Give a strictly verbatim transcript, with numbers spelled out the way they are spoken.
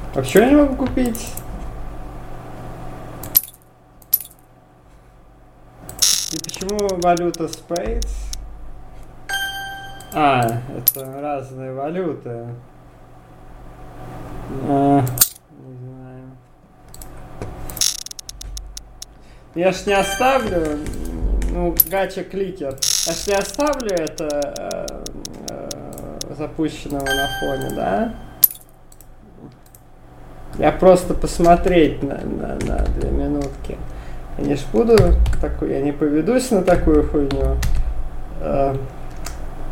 А почему я не могу купить? И почему валюта Spades? А, это разные валюты. А, не знаю. Я ж не оставлю, ну, гача-кликер. Я ж не оставлю это э, э, запущенного на фоне, да? Я просто посмотреть на, на, на две минутки. Я не ж буду такой, я не поведусь на такую хуйню. Э,